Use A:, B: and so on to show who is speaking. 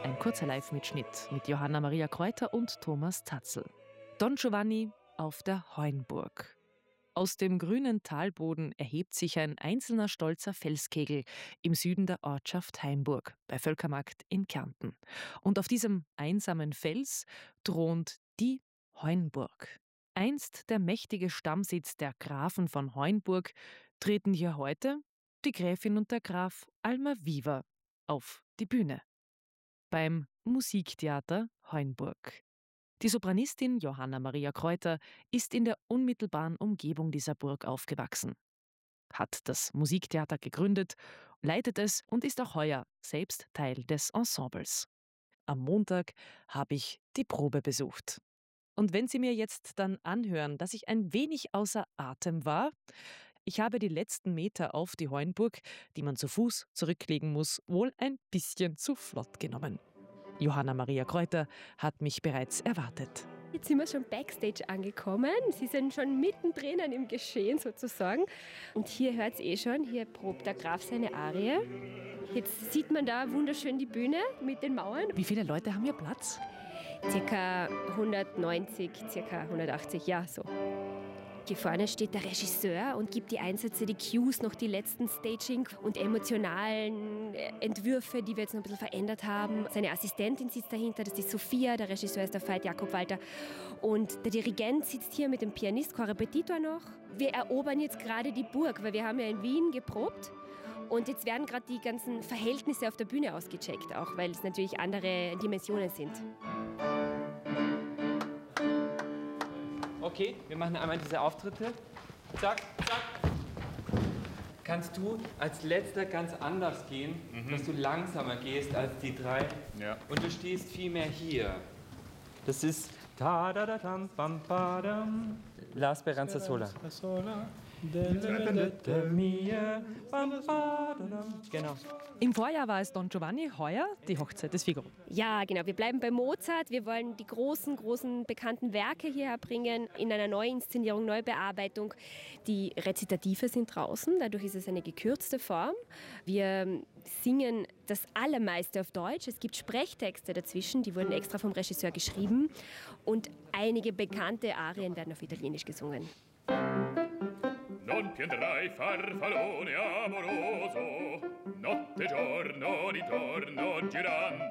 A: Ein kurzer Live-Mitschnitt mit Johanna Maria Kreuter und Thomas Zatzl. Don Giovanni auf der Heunburg. Aus dem grünen Talboden erhebt sich ein einzelner stolzer Felskegel im Süden der Ortschaft Hainburg bei Völkermarkt in Kärnten. Und auf diesem einsamen Fels thront die Heunburg. Einst der mächtige Stammsitz der Grafen von Heunburg, treten hier heute die Gräfin und der Graf Almaviva auf die Bühne. Beim Musiktheater Heunburg. Die Sopranistin Johanna Maria Kreuter ist in der unmittelbaren Umgebung dieser Burg aufgewachsen, hat das Musiktheater gegründet, leitet es und ist auch heuer selbst Teil des Ensembles. Am Montag habe ich die Probe besucht. Und wenn Sie mir jetzt dann anhören, dass ich ein wenig außer Atem war, ich habe die letzten Meter auf die Heunburg, die man zu Fuß zurücklegen muss, wohl ein bisschen zu flott genommen. Johanna Maria Kreuter hat mich bereits erwartet.
B: Jetzt sind wir schon backstage angekommen. Sie sind schon mittendrin im Geschehen sozusagen. Und hier hört es schon, hier probt der Graf seine Arie. Jetzt sieht man da wunderschön die Bühne mit den Mauern.
A: Wie viele Leute haben hier Platz?
B: Circa 190, circa 180, ja so. Hier vorne steht der Regisseur und gibt die Einsätze, die Cues, noch die letzten Staging- und emotionalen Entwürfe, die wir jetzt noch ein bisschen verändert haben. Seine Assistentin sitzt dahinter, das ist Sophia, der Regisseur ist der Veit Jakob Walter. Und der Dirigent sitzt hier mit dem Pianist, Korrepetitor noch. Wir erobern jetzt gerade die Burg, weil wir haben ja in Wien geprobt. Und jetzt werden gerade die ganzen Verhältnisse auf der Bühne ausgecheckt, auch weil es natürlich andere Dimensionen sind.
C: Okay, wir machen einmal diese Auftritte. Zack, zack. Kannst du als letzter ganz anders gehen, dass du langsamer gehst als die drei?
D: Ja.
C: Und du stehst viel mehr hier. Das ist ta da da tam bam badam. La Speranza Sola. Genau.
A: Im Vorjahr war es Don Giovanni, heuer die Hochzeit des Figaro.
B: Ja, genau. Wir bleiben bei Mozart. Wir wollen die großen bekannten Werke hierher bringen in einer Neuinszenierung, Neubearbeitung. Die Rezitative sind draußen, dadurch ist es eine gekürzte Form. Wir singen das Allermeiste auf Deutsch. Es gibt Sprechtexte dazwischen, die wurden extra vom Regisseur geschrieben. Und einige bekannte Arien werden auf Italienisch gesungen.
D: Non piangerai farfallone amoroso, notte e giorno di torno girando.